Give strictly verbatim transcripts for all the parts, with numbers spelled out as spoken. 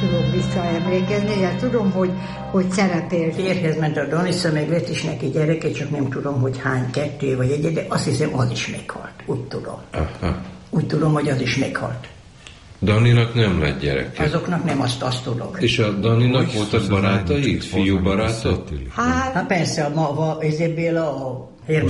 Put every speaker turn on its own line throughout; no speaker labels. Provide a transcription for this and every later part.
tudom visszaemlékezni, de tudom, hogy, hogy szerepelt.
Férjhez ment a Danica, meg lett is neki gyereke, csak nem tudom, hogy hány, kettő vagy egy, de azt hiszem, az is meghalt. Úgy tudom.
Aha.
Úgy tudom, hogy az is meghalt.
Daninak nem lett gyereke.
Azoknak nem, azt, azt tudom.
És a Daninak voltak barátai? Fiú barátok?
Hát, hát persze, a ma, ezéből a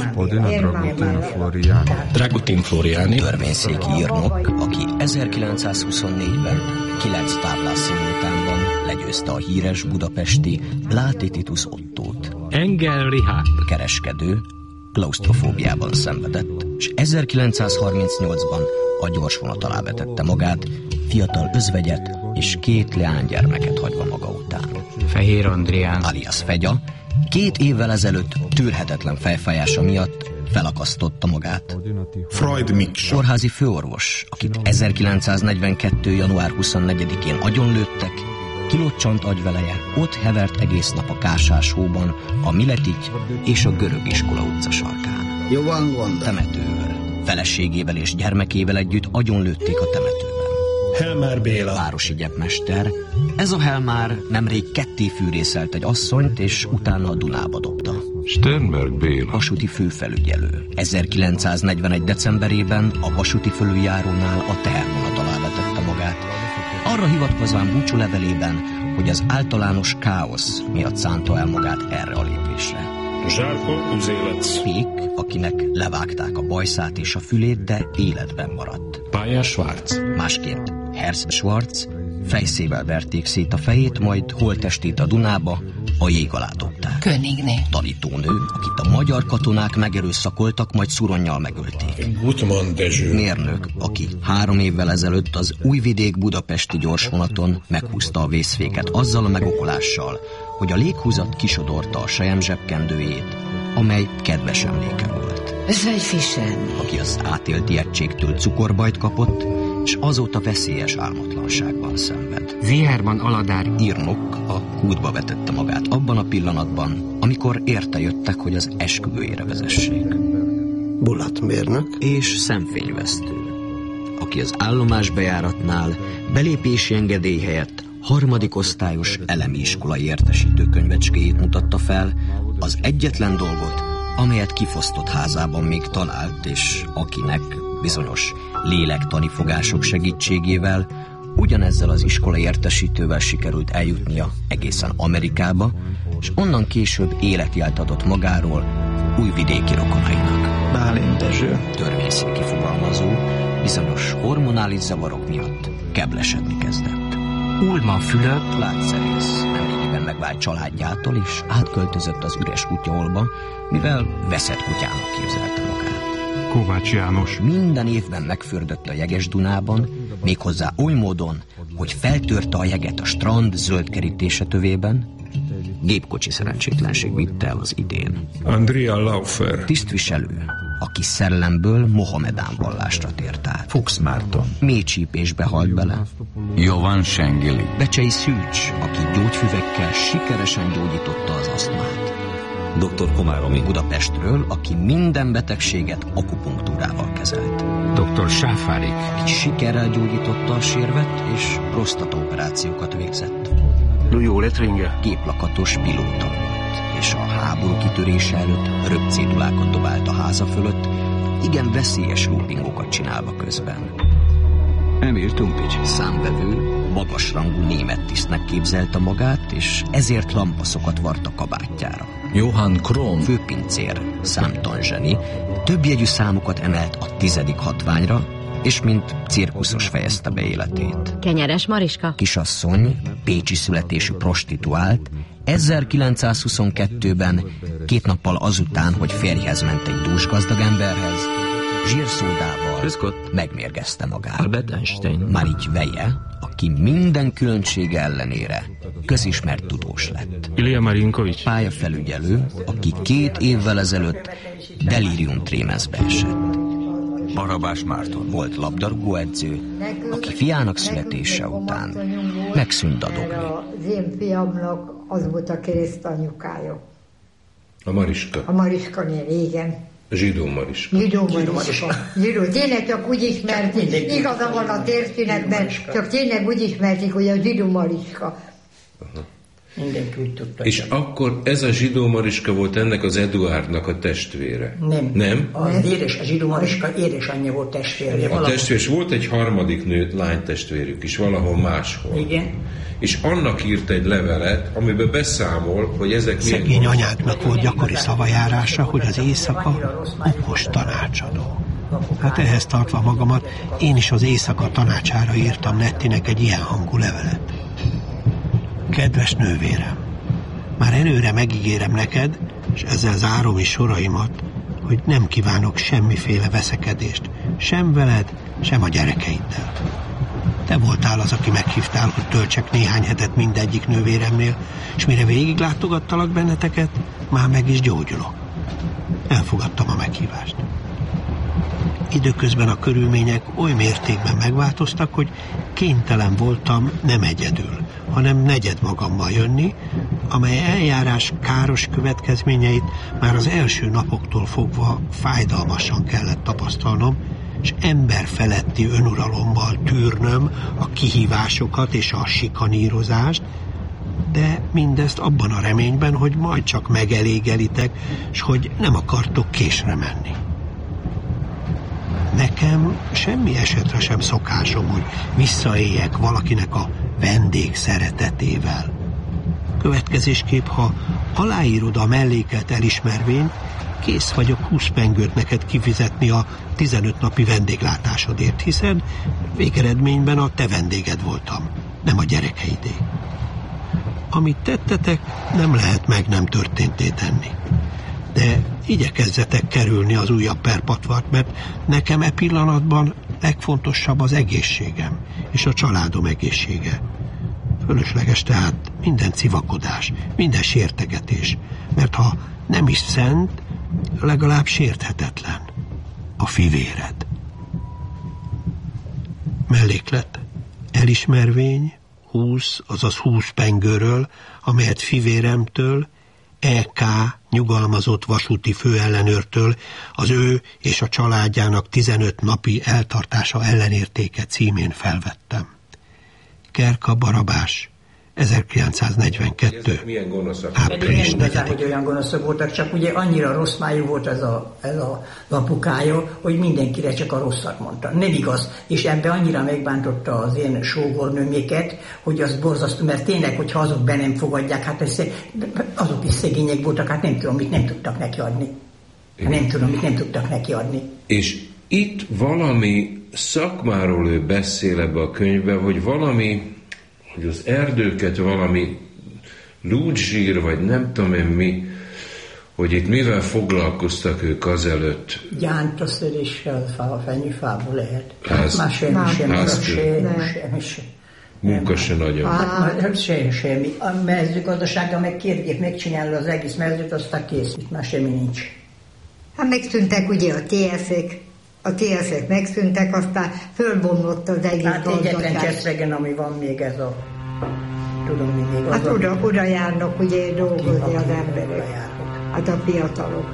Dragutin Floriani.
Dragutin Floriani.
Törvényszéki írnok, aki ezerkilencszázhuszonnégyben kilenc táblás szimultánban legyőzte a híres budapesti Láti Titus Ottót.
Engel Richard.
Kereskedő, klausztrofóbiában szenvedett, és ezerkilencszázharmincnyolcban a gyorsvonat alá vetette magát, fiatal özvegyet és két leánygyermeket hagyva maga után.
Fehér Andrián
alias Fegya két évvel ezelőtt tűrhetetlen fejfájása miatt felakasztotta magát.
Freud Miksa.
Kórházi főorvos, akit ezerkilencszáznegyvenkettő. január huszonnegyedikén agyonlőttek, kilocsant agyveleje, ott hevert egész nap a Kásás hóban, a Miletigy és a Görög iskola utca sarkán.
Jó van gond.
Temetőőr. Feleségével és gyermekével együtt agyonlőtték a temetőben.
Helmár Béla.
Városi gyepmester. Ez a Helmár nemrég ketté fűrészelt egy asszonyt, és utána a Dunába dobta.
Sternberg Béla.
Vasúti főfelügyelő. ezerkilencszáznegyvenegy. decemberében a vasúti fölüljárónál a tehervonat alá vetette magát. Arra hivatkozván búcsúlevelében, hogy az általános káosz miatt szánta el magát erre a lépésre.
Zsárko Uzélec.
Pék, akinek levágták a bajszát és a fülét, de életben maradt.
Pályás Schwarz.
Másként Herz Schwarz, fejszével verték szét a fejét, majd holttestét a Dunába, a jég alá dobták.
Königné.
Tanítónő, akit a magyar katonák megerőszakoltak, majd szuronnyal megölték.
Gutmann Dezső.
Mérnök, aki három évvel ezelőtt az Újvidék-Budapesti gyorsvonaton meghúzta a vészféket azzal a megokolással, hogy a léghúzat kisodorta a sejem zsebkendőjét, amely kedves emléke volt.
Zöld Fischer.
Aki az átélt ijegységtől cukorbajt kapott, és azóta veszélyes álmatlanságban szenved.
Zéherban Aladár
írnok a kútba vetette magát abban a pillanatban, amikor érte jöttek, hogy az esküvőjére vezessék.
Bulatmérnök.
És szemfényvesztő, aki az állomásbejáratnál belépési engedély helyett harmadik osztályos elemi iskolai értesítőkönyvecskéjét mutatta fel, az egyetlen dolgot, amelyet kifosztott házában még talált, és akinek bizonyos lélektani fogások segítségével ugyanezzel az iskolai értesítővel sikerült eljutnia egészen Amerikába, és onnan később életjelt adott magáról újvidéki rokonainak.
Bálint Dezső.
Törvényszéki fogalmazó bizonyos hormonális zavarok miatt keblesedni kezdett.
Ullmann Fülöp,
látszerész, nemrégiben megvált családjától, és átköltözött az üres kutyaolba, mivel veszett kutyának képzelte magát.
Kovács János.
Minden évben megfürdött a jeges Dunában, méghozzá oly módon, hogy feltörte a jeget a strand zöld kerítése tövében. Gépkocsi szerencsétlenség vitte el az idén.
Andrea Laufer.
Tisztviselő, aki szellemből mohamedán vallásra tért át.
Fuchs Márton.
Mély csípésbe halt bele.
Jovan Sengeli.
Becsei Szűcs, aki gyógyfüvekkel sikeresen gyógyította az asztmát.
doktor Komáromi.
Budapestről, aki minden betegséget akupunktúrával kezelt.
doktor Sáfárik.
Aki sikerrel gyógyította a sérvet és prostataoperációkat végzett.
Lujó Letringer.
Géplakatos pilóta volt, és a háború kitörése előtt röpcédulákat dobált a háza fölött, igen veszélyes loopingokat csinálva közben.
Emil Tumpics.
Számvevő, magasrangú német tisztnek képzelte magát, és ezért lampaszokat vart a kabátjára.
Johann Krom.
Főpincér, számtanzseni, több jegyű számokat emelt a tizedik hatványra, és mint cirkuszos fejezte be életét.
Kenyeres Mariska.
Kisasszony, pécsi születésű prostituált, ezerkilencszázhuszonkettőben, két nappal azután, hogy férjhez ment egy dúsgazdag emberhez, zsírszódával megmérgezte magát.
Albert Einstein.
Marigy Veje, aki minden különbsége ellenére közismert tudós lett.
Ilja Marinkovics.
Pályafelügyelő, aki két évvel ezelőtt delirium trémensbe esett.
Barabás Márton.
Volt labdarúgóedző, aki fiának születése után megszűnt dadogni.
Az én fiamnak az volt a keresztanyukája.
A Mariska.
A Mariska néni, igen.
Zsidó Mariska.
Zsidó Mariska. Zsidó. Tényleg csak úgy ismerték, igaza van a térfinek, mert csak tényleg úgy ismerték, hogy a Zsidó Mariska.
Aha. Mindenki úgy tudta.
És csak. Akkor ez a Zsidó Mariska volt ennek az Eduárdnak a testvére?
Nem.
Nem?
Az édes, a Zsidó Mariska édesanyja volt testvére.
A testvére, és volt egy harmadik nő, lánytestvérük is, valahol máshol.
Igen.
És annak írt egy levelet, amiben beszámol, hogy ezek milyen...
Szegény anyáknak volt gyakori szavajárása, hogy az éjszaka okos tanácsadó. Hát ehhez tartva magamat, én is az éjszaka tanácsára írtam Nettinek egy ilyen hangú levelet. Kedves nővérem, már előre megígérem neked, és ezzel zárom is soraimat, hogy nem kívánok semmiféle veszekedést, sem veled, sem a gyerekeiddel. Te voltál az, aki meghívtál, hogy töltsek néhány hetet mindegyik nővéremnél, és mire végig látogattalak benneteket, már meg is gyógyulok. Elfogadtam a meghívást. Időközben a körülmények oly mértékben megváltoztak, hogy kénytelen voltam nem egyedül, hanem negyed magammal jönni, amely eljárás káros következményeit már az első napoktól fogva fájdalmasan kellett tapasztalnom, és emberfeletti önuralommal tűrnöm a kihívásokat és a sikanírozást, de mindezt abban a reményben, hogy majd csak megelégelitek, és hogy nem akartok késre menni. Nekem semmi esetre sem szokásom, hogy visszaéljek valakinek a vendég szeretetével. Következésképp, ha aláírod a mellékelt elismervényt, kész vagyok húsz pengőt neked kifizetni a tizenöt napi vendéglátásodért, hiszen végeredményben a te vendéged voltam, nem a gyerekeidé. Amit tettetek, nem lehet meg nem történté tenni. De igyekezzetek kerülni az újabb perpatvart, mert nekem e pillanatban legfontosabb az egészségem és a családom egészsége. Fölösleges tehát minden civakodás, minden sértegetés, mert ha nem is szent, legalább sérthetetlen a fivéred. Melléklet. Elismervény húsz, azaz húsz pengőről, amelyet fivéremtől, é ká nyugalmazott vasúti főellenőrtől az ő és a családjának tizenöt napi eltartása ellenértéke címén felvettem. Kerka Barabás, ezerkilencszáznegyvenkettő.
Milyen gonoszak?
Április negyedike. Hogy olyan gonoszak voltak, csak ugye annyira rossz májú volt ez a, ez a apukája, hogy mindenkire csak a rosszat mondta. Nem igaz. És ebbe annyira megbántotta az én sógornőméket, hogy az borzasztó, mert tényleg, hogyha azok be nem fogadják, hát ez, azok is szegények voltak, hát nem tudom, mit nem tudtak neki adni. Nem tudom, mit nem tudtak neki adni.
És itt valami szakmáról ő beszél ebbe a könyvbe, hogy valami, hogy az erdőket valami lúdzsír, vagy nem tudom én mi, hogy itt mivel foglalkoztak ők azelőtt.
Gyántaszöréssel, a fenyőfából lehet.
Ház,
már semmi, semmi, semmi, semmi.
Munka se nagyon.
Hát semmi, semmi. A mezőgazdasággal meg kérjék megcsinálni az egész mezőt, aztán kész, itt már semmi nincs.
Hát megszűntek ugye a té eszek, a té eszek megszűntek, aztán fölbomlott az egész
hát
gazdaság.
Hát egyetlen Cseszregen, ami van még ez a... Tudom, mi még az
hát
a...
oda, oda járnak ugye dolgozni az emberek. Hát a fiatalok.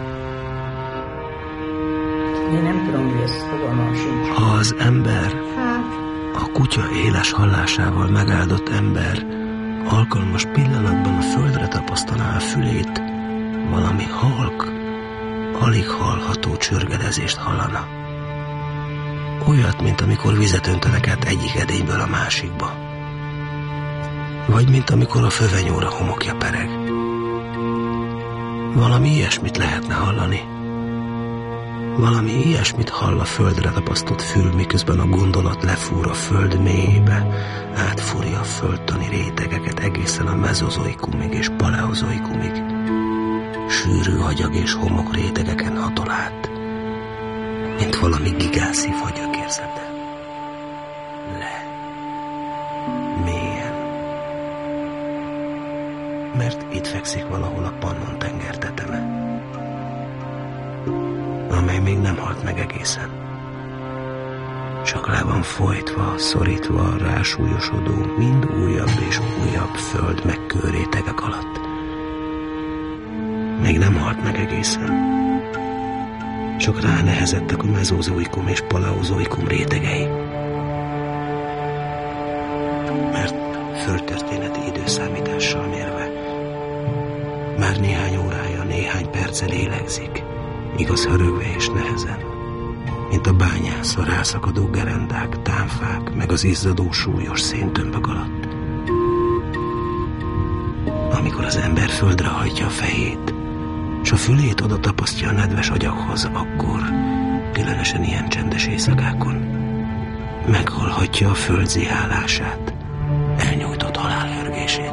Én nem tudom, mi ez, fogalmam sincs.
Ha az ember,
hát.
a kutya éles hallásával megáldott ember alkalmas pillanatban a földre tapasztaná a fülét, valami halk, alig hallható csörgedezést hallana. Olyat, mint amikor vizet öntenek át egyik edényből a másikba. Vagy mint amikor a fövenyóra homokja pereg. Valami ilyesmit lehetne hallani. Valami ilyesmit hall a földre tapasztott fül, miközben a gondolat lefúr a föld mélyébe, átfúrja a földtani rétegeket egészen a mezozoikumig és paleozoikumig. Sűrű agyag és homok rétegeken hatol át, mint valami gigászi fagyökérzete. Le. Mélyen. Mert itt fekszik valahol a Pannon tenger teteme, amely még nem halt meg egészen. Csak le van folytva, szorítva, rásúlyosodó, mind újabb és újabb föld megkőrétegek alatt. Még nem halt meg egészen. csak ránehezettek a mezózoikum és paleozoikum rétegei. Mert földtörténeti időszámítással mérve már néhány órája, néhány perce lélegzik, igaz hörögve és nehezen, mint a bányász a rászakadó gerendák, tánfák, meg az izzadó súlyos széntömbök alatt. Amikor az ember földre hajtja a fejét, s a fülét oda tapasztja a nedves agyaghoz, akkor, különösen ilyen csendes éjszakákon, meghallhatja a föld zihálását, elnyújtott halálhörgését.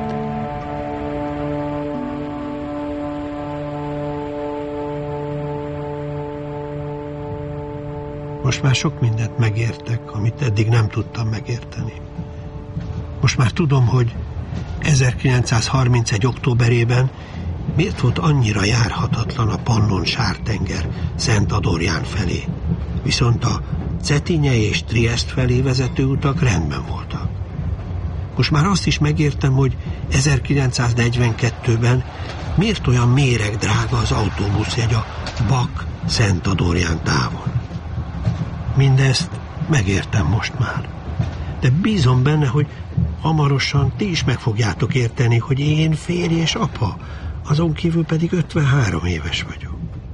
Most már sok mindent megértek, amit eddig nem tudtam megérteni. Most már tudom, hogy ezerkilencszázharmincegy októberében miért volt annyira járhatatlan a Pannon-Sártenger Szent-Adorján felé, viszont a Cetinye és Triest felé vezető utak rendben voltak. Most már azt is megértem, hogy ezerkilencszáznegyvenkettőben miért olyan méregdrága az autóbuszjegy a Bak-Szent-Adorján távon. Mindezt megértem most már. De bízom benne, hogy hamarosan ti is meg fogjátok érteni, hogy én férj és apa, azon kívül pedig ötvenhárom éves vagyok.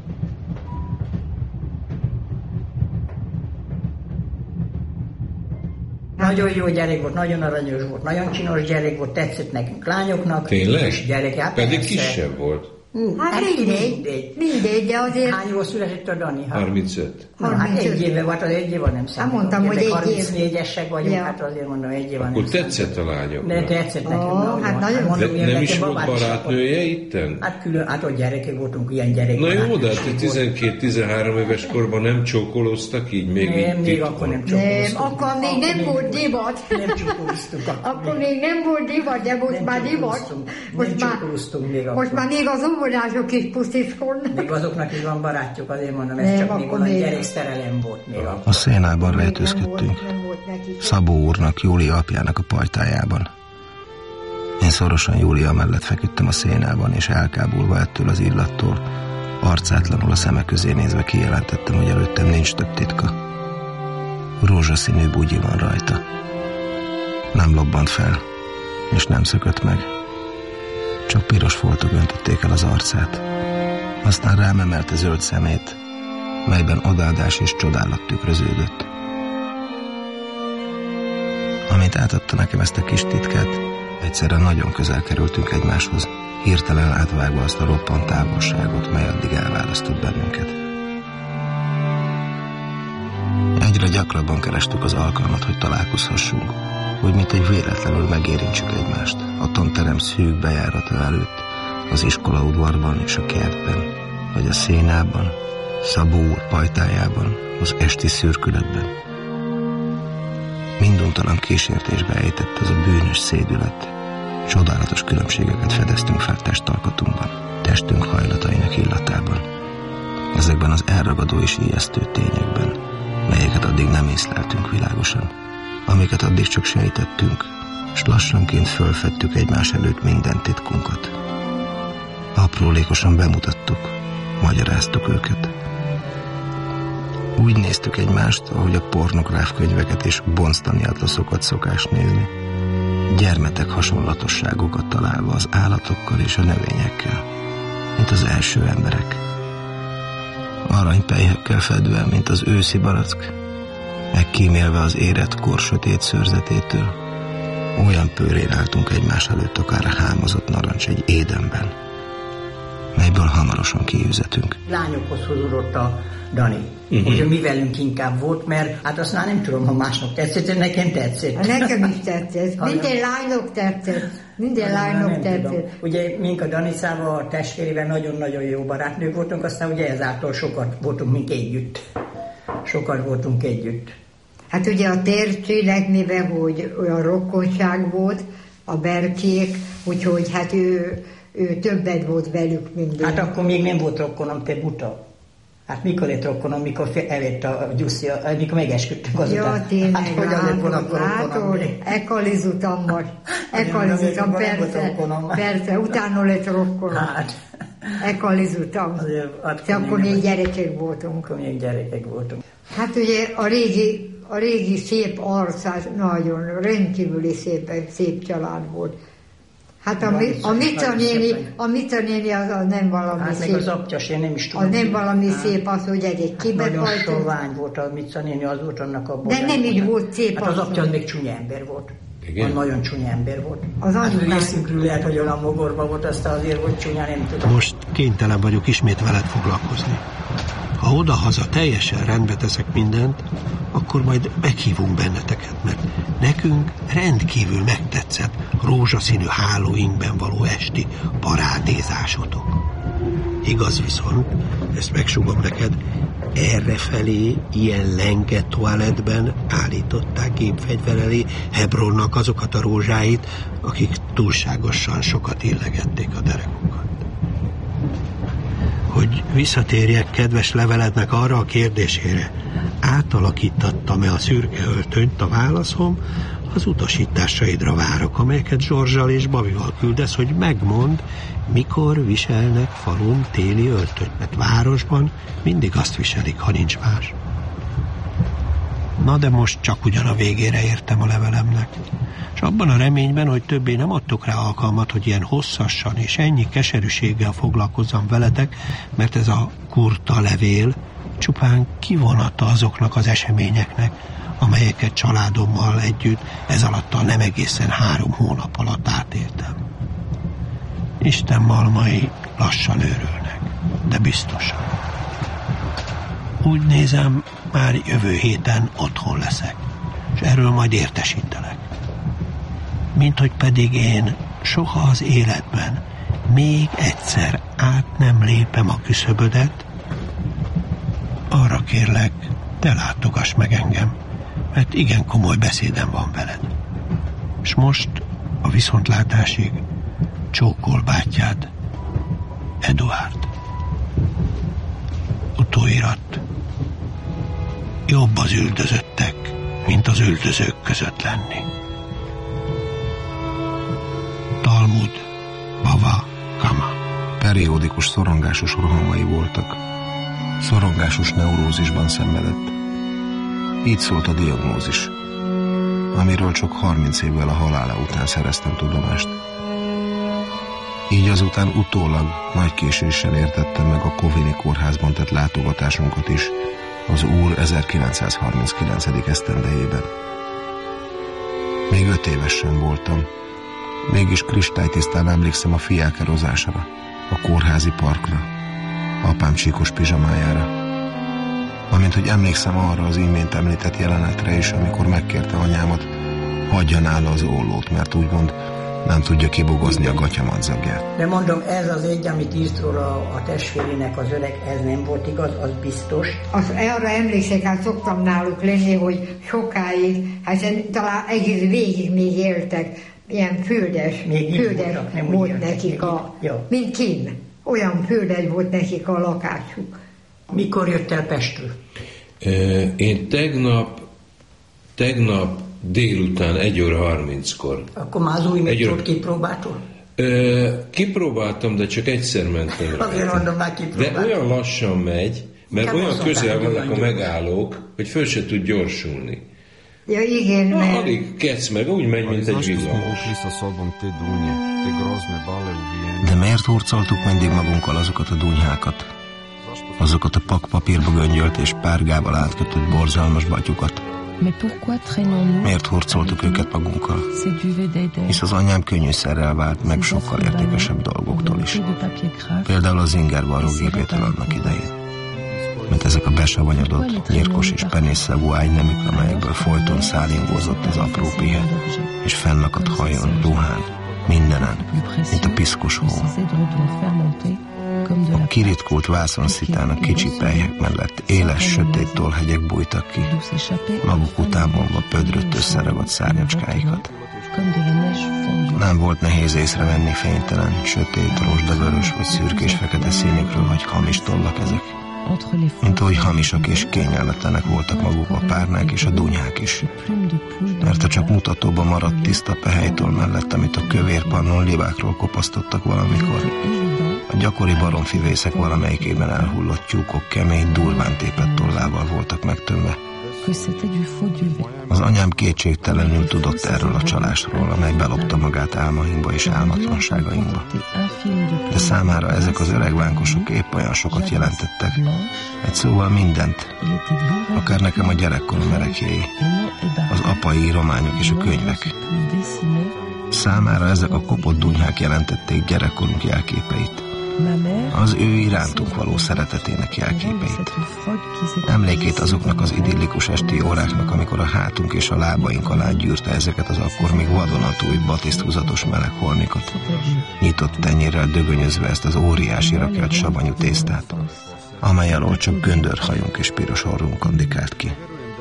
Nagyon jó gyerek volt, nagyon aranyos volt, nagyon csinos gyerek volt, tetszett nekünk lányoknak.
Tényleg?
Gyerek, hát
pedig
persze.
kisebb volt.
Hmm, hát mindegy, mindegy, mindegy, de azért...
Hány év született a Dani?
harmincöt.
Na, hát egy éve volt, az egy éve nem számít.
Hát mondtam, hogy egy év.
harmincnégyesek vagyunk,
Ja.
hát azért mondom, egy éve nem
Akkor
számít.
tetszett a lányoknak?
De tetszett nekem.
Ó,
nagyon.
hát nagyon.
mondom,
De
ilyen
nem is
nekem
volt
babát is
barátnője itten?
Hát külön, hát ott gyerekek voltunk, ilyen gyerekek.
Na jó,
hát
de
is
hát
volt.
tizenkét-tizenhárom éves korban nem csókolóztak így, még
Nem,
így
még
titkon?
akkor nem
Nem,
csókolóztunk.
akkor még nem volt divat.
Nem csókolóztunk.
Akkor még nem volt divat, de most
Nem
már divat.
csókolóztunk.
Most
Nem
már,
csókolóztunk még
most
akkor.
már még az óvodások is pusztiskodnak.
Még azoknak is van barátjuk, azért mondom, ez
Nem,
csak még
akkor
olyan
még-
gyerekszerelem volt még akkor.
A szénában
Nem
rejtőzködtünk.
volt, nem volt neki.
Szabó úrnak, Júlia apjának a pajtájában. Én szorosan Júlia mellett feküdtem a szénában, és elkábulva ettől az illattól, arcátlanul a szeme közé nézve kijelentettem, hogy előttem nincs több titka. Rózsaszínű bugyi van rajta. Nem lobbant fel, és nem szökött meg. Csak piros foltok öntötték el az arcát. Aztán rám emelte zöld szemét, melyben odaadás és csodálat tükröződött. Amint átadta nekem ezt a kis titkát, egyszerre nagyon közel kerültünk egymáshoz, hirtelen átvágva azt a roppant távolságot, mely addig elválasztott bennünket. Egyre gyakrabban kerestük az alkalmat, hogy találkozhassunk, hogy mint egy véletlenül megérintsük egymást, a tanterem szűk bejárata előtt, az iskolaudvarban és a kertben, vagy a szénában, Szabó úr pajtájában, az esti szürkületben. Minduntalan kísértésbe ejtett az a bűnös szédület. Csodálatos különbségeket fedeztünk fel testalkatunkban, testünk hajlatainak illatában. Ezekben az elragadó és ijesztő tényekben, melyeket addig nem észleltünk világosan, amiket addig csak sejtettünk, s lassanként fölfedtük egymás előtt minden titkunkat. Aprólékosan bemutattuk, magyaráztuk őket. Úgy néztük egymást, ahogy a pornográf könyveket és bonctani atlaszokat szokás nézni, gyermetek hasonlatosságokat találva az állatokkal és a növényekkel, mint az első emberek. Aranypelyhekkel fedve, mint az őszi barack, megkímélve az érett kor sötét szőrzetétől, olyan pőrén álltunk egymás előtt, akár a hámozott narancs egy édenben, melyből hamarosan kiüzetünk.
Lányokhoz hozódott a Dani.
Uh-huh.
Ugye mi velünk inkább volt, mert hát azt már nem tudom, ha másnak tetszett, de nekem tetszett.
Nekem is tetszett. Minden lányok tetszett. Minden lányok tetszett.
Ugye mink a Danicával, a testvérével nagyon-nagyon jó barátnők voltunk, aztán ugye ezáltal sokat voltunk mink együtt. Sokat voltunk együtt.
Hát ugye a tércsének mivel, hogy olyan rokonság volt, a Berkék, úgyhogy hát ő, ő többet volt velük, mint ő.
Hát akkor még nem volt rokonom, te buta. Hát mikor lett rokonom, mikor elvett a Gyuszi, mikor megesküdtünk azután.
Ja, tényleg,
hát hogyan lett volna akkor rokonom?
látod, ekalizutam most. Ekalizutam, persze, persze, utána lett rokonom.
Hát,
Ekalizutang. Akkor még gyerekek voltunk.
Akkor még gyerekek voltunk.
Hát ugye a régi, a régi szép arc, nagyon rendkívüli szép, szép család volt. Hát a, mi, a Mita néni, a Mita néni az, az nem valami
hát
szép.
Hát meg az aptyas, én nem is tudom.
Az nem valami hát, szép az, hogy egy kibefajtott.
Nagyon sovány volt a Mita néni, az volt annak a
bolyán. De nem így volt szép.
Hát az aptyas még csúnya ember volt.
Igen?
Az nagyon csúnya ember volt.
Az
hát
anyukán...
részünkről lehet, hogy olyan mogorba volt, azt azért volt csúnya, nem tudom.
Most kénytelen vagyok ismét veled foglalkozni. Ha oda-haza teljesen rendbe teszek mindent, akkor majd meghívunk benneteket, mert nekünk rendkívül megtetszett rózsaszínű hálóinkben való esti parádézásotok. Igaz viszont, ezt megsugom neked, errefelé ilyen lenge toalettben állították gépfegyver elé Hebronnak azokat a rózsáit, akik túlságosan sokat illegették a derekukat. Hogy visszatérjek kedves levelednek arra a kérdésére, átalakítattam-e a szürke öltönyt, a válaszom, az utasításaidra várok, amelyeket Zsorzsal és Babival küldesz, hogy megmondd, mikor viselnek falun téli öltönyt, mert városban mindig azt viselik, ha nincs más. Na de most csak ugyan a végére értem a levelemnek, és abban a reményben, hogy többé nem adtok rá alkalmat, hogy ilyen hosszasan és ennyi keserűséggel foglalkozzam veletek, mert ez a kurta levél csupán kivonata azoknak az eseményeknek, amelyeket családommal együtt ez alatt a nem egészen három hónap alatt átéltem. Isten malmai lassan őrülnek, de biztosan. Úgy nézem, már jövő héten otthon leszek, és erről majd értesítelek. Mint hogy pedig én soha az életben még egyszer át nem lépem a küszöbödet, arra kérlek, te látogass meg engem, mert igen komoly beszédem van veled. És most a viszontlátásig csókol bátyád, Eduard. Utóirat. Jobb az üldözöttek, mint az üldözők között lenni. Talmud, Bava, Kama.
Periódikus szorongásos rohamai voltak. Szorongásos neurózisban szenvedett. Így szólt a diagnózis, amiről csak harminc évvel a halála után szereztem tudomást. Így azután utólag nagy késéssel értettem meg a Kovini kórházban tett látogatásunkat is az úr ezerkilencszázharminckilencedik esztendejében. Még öt éves sem voltam, mégis kristálytisztán emlékszem a fiák elozására, a kórházi parkra, apám csíkos pizsamájára. Amint hogy emlékszem arra az imént említett jelenetre is, amikor megkérte anyámat, hagyja nála az ollót, mert úgymond nem tudja kibogozni a gatyamadzagát.
De mondom, ez az egy, amit írt róla a testvérének az öreg, ez nem volt igaz, az biztos.
Az, arra emlékszek, hát szoktam náluk lenni, hogy sokáig, hát talán egész végig még éltek, ilyen földes, földes volt nekik a, mint kín. Olyan földes volt nekik a lakásuk.
Mikor jött el Pestről?
Én tegnap, tegnap délután egy óra harminckor.
Akkor már az új metrót kipróbáltól?
Kipróbáltam, de csak egyszer mentem rá.
Azért mondom, már kipróbáltam.
De olyan lassan megy, mert Inkább olyan közel vannak a megállók, hogy föl se tud gyorsulni.
Ja, igen,
Na,
mert...
alig kec meg, úgy megy, mint egy villamos.
De miért hurcoltuk mindig magunkkal azokat a dunyhákat? Azokat a pakpapírba göngyölt és párgával átkötött borzalmas batyukat? Miért hurcoltuk őket magunkkal? Hisz az anyám könnyűszerrel vált meg sokkal értékesebb dolgoktól is. Például az inger varrógépétől annak idején. Mert ezek a besavanyodott, nyírkos és penészszagú ágynemük, amelyekből folyton szálingózott az apró pihe, és fennakadt hajon, ruhán, mindenen, mint a piszkos hó. A kiritkult vászonszitán a kicsi pelyhek mellett éles, sötét tollhegyek bújtak ki, maguk után vonva pödrött összeragadt szárnyacskáikat. Nem volt nehéz észrevenni fénytelen, sötét, rozsdavörös vagy szürkés-fekete színükről, hogy hamis tollak ezek. Mint ahogy hamisak és kényelmetlenek voltak maguk a párnák és a dunyhák is. Mert ha csak mutatóban maradt tiszta pehelytól mellett, amit a kövér pannon libákról kopasztottak valamikor, A gyakori baromfivészek valamelyikében elhullott tyúkok kemény, durván tépett tollával voltak megtömve. Az anyám kétségtelenül tudott erről a csalásról, amely belopta magát álmainkba és álmatlanságainkba. De számára ezek az öreg vánkosok épp olyan sokat jelentettek. Egy szóval mindent, akár nekem a gyerekkorom erekjéi, az apai írományok és a könyvek. Számára ezek a kopott dunyhák jelentették gyerekkorunk jelképeit, az ő irántunk való szeretetének jelképeit. Emlékét azoknak az idillikus esti óráknak, amikor a hátunk és a lábaink alá gyűrte ezeket az akkor még vadonatúj, batiszthúzatos meleg hornikat, nyitott tenyérrel dögönyözve ezt az óriási rakelt savanyú tésztát, amely alól csak göndörhajunk és piros orrunk kandikált ki.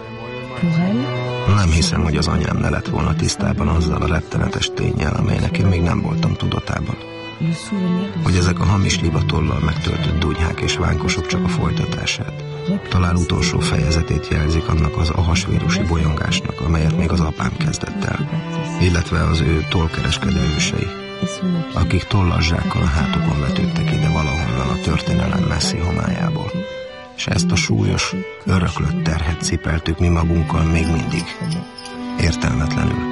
Nem hiszem, hogy az anyám ne lett volna tisztában azzal a rettenetes ténnyel, amelynek én még nem voltam tudatában. Hogy ezek a hamis libatollal megtöltött dunyhák és vánkosok csak a folytatását, talán utolsó fejezetét jelzik annak az ahasvérusi bolyongásnak, amelyet még az apám kezdett el, illetve az ő tollkereskedő ősei, akik tollazsákkal a hátukon vetődtek ide valahonnan a történelem messzi homályából, és ezt a súlyos, öröklött terhet cipeltük mi magunkkal még mindig, értelmetlenül.